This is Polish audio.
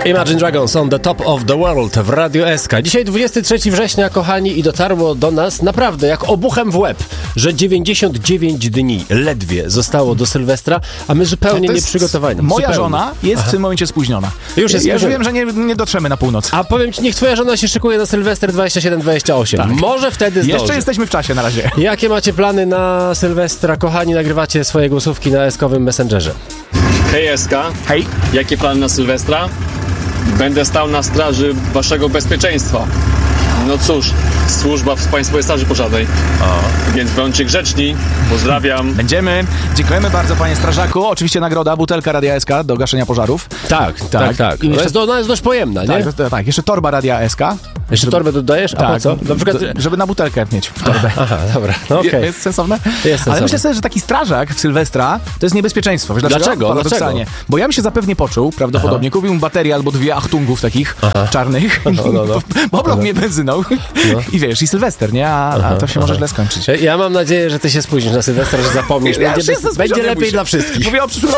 Imagine Dragons on the top of the world w Radio SK. Dzisiaj 23 września, kochani, i dotarło do nas naprawdę jak obuchem w łeb, że 99 dni ledwie zostało do Sylwestra, a my zupełnie nieprzygotowani. Moja żona jest w tym momencie spóźniona. Już jest Ja wiem, że nie dotrzemy na północ. A powiem ci, niech twoja żona się szykuje na Sylwester 27-28. Tak. Może wtedy zdąży. Jeszcze jesteśmy w czasie na razie. Jakie macie plany na Sylwestra, kochani? Nagrywacie swoje głosówki na SK-owym Messengerze. Hej SK, Hej. jakie plany na Sylwestra? Będę stał na straży waszego bezpieczeństwa. No cóż, służba w Państwowej Straży Pożarnej. Więc bądźcie grzeczni. Pozdrawiam. Będziemy. Dziękujemy bardzo, panie strażaku. Oczywiście nagroda, butelka Radia SK do gaszenia pożarów. Tak. I Ona jest dość pojemna, nie? Tak, jeszcze torba Radia SK. Jeszcze torbę dodajesz? A po co? Na przykład... Żeby na butelkę mieć w torbę. Aha, dobra. No, okay. Jest sensowne? Jest sensowne. Ale myślę sobie, że taki strażak w Sylwestra to jest niebezpieczeństwo. Wiesz Dlaczego? Paradoksalnie. Bo ja bym się zapewnie poczuł, prawdopodobnie. Kupiłbym baterię albo 2 Achtungów takich czarnych. Bo oblał mnie benzyną. I wiesz, i Sylwester, nie? A to się może źle skończyć. Ja mam nadzieję, że ty się spóźnisz na Sylwestra, że zapomnisz. Będzie lepiej dla wszystkich. Mówię o przyszłym